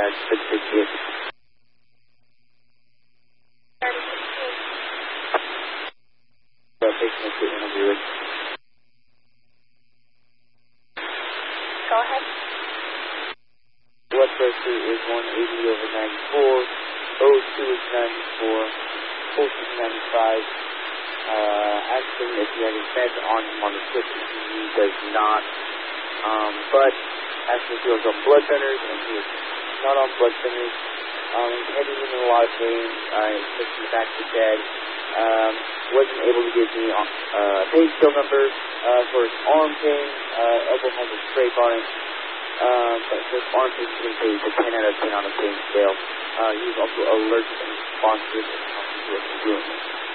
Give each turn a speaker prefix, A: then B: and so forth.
A: 668. Patient is getting interview with.
B: Go ahead.
A: Blood pressure is 180 over 94, O2 is 94, pulse is 95. Asking if he has his meds on him on the switch, he does not. But asking if he was on blood thinners, and he is not on blood thinners. His head is in a lot of pain, especially the back of his head. Wasn't able to give me pain scale number for his arm pain. Elbow has a scrape on it. But his arm pain is getting paid a 10 out of 10 on the pain scale. He was also allergic and responsive and comfortable with doing it.